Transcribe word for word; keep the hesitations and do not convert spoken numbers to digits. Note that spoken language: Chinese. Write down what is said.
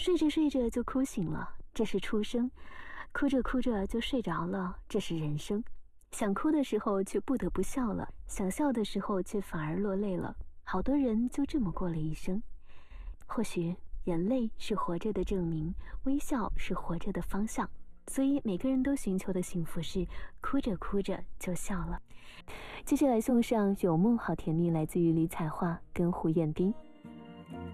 睡着睡着就哭醒了，这是出生；哭着哭着就睡着了，这是人生。想哭的时候却不得不笑了，想笑的时候却反而落泪了。好多人就这么过了一生。或许眼泪是活着的证明，微笑是活着的方向，所以每个人都寻求的幸福是哭着哭着就笑了。接下来送上有梦好甜蜜，来自于李彩桦跟胡彦斌。